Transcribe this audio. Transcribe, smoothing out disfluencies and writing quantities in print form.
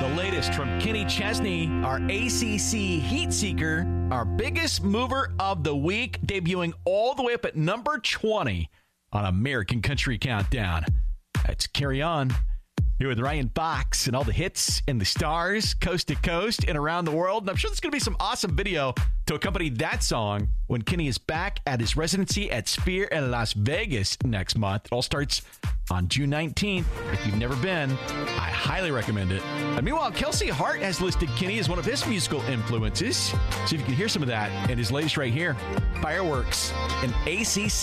latest from Kenny Chesney, our ACC heat seeker, our biggest mover of the week, debuting all the way up at number 20 on American Country Countdown. Let's carry on. Here with Ryan Fox and all the hits and the stars, coast to coast and around the world. And I'm sure there's going to be some awesome video to accompany that song when Kenny is back at his residency at Sphere in Las Vegas next month. It all starts on June 19th. If you've never been, I highly recommend it. And meanwhile, Kelsey Hart has listed Kenny as one of his musical influences. See if you can hear some of that in his latest right here, Fireworks, an ACC